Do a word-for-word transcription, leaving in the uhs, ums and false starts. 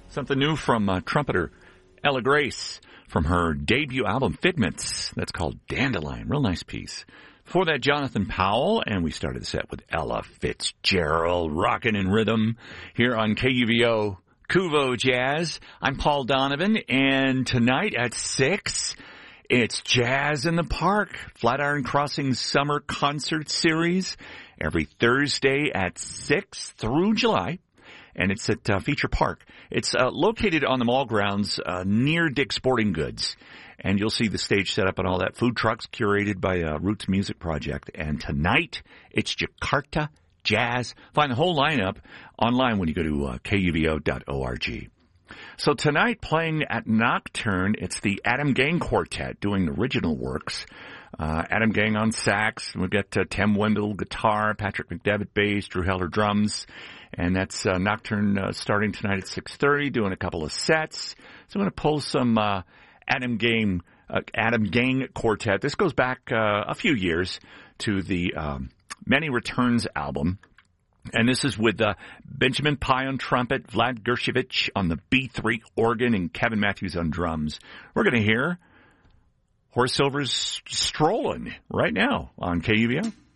Something new from uh, trumpeter Ella Grace from her debut album, Figments. That's called Dandelion. Real nice piece. Before that, Jonathan Powell, and we started the set with Ella Fitzgerald, rockin' in rhythm here on K U V O Kuvo Jazz. I'm Paul Donovan, and tonight at six, it's Jazz in the Park, Flatiron Crossing Summer Concert Series, every Thursday at six through July. And it's at uh, Feature Park. It's uh, located on the mall grounds uh, near Dick's Sporting Goods. And you'll see the stage set up and all that. Food trucks curated by uh, Roots Music Project. And tonight, it's Jakarta Jazz. Find the whole lineup online when you go to uh, K U V O dot org. So tonight, playing at Nocturne, it's the Adam Gang Quartet doing original works. Uh, Adam Gang on sax. We've got uh, Tim Wendell guitar, Patrick McDevitt bass, Drew Heller drums. And that's uh, Nocturne uh, starting tonight at six thirty, doing a couple of sets. So I'm going to pull some uh, Adam Gang uh, Adam Gang Quartet. This goes back uh, a few years to the um, Many Returns album. And this is with uh, Benjamin Pye on trumpet, Vlad Gershevich on the B three organ, and Kevin Matthews on drums. We're going to hear Horace Silver's Strollin' right now on K U V O.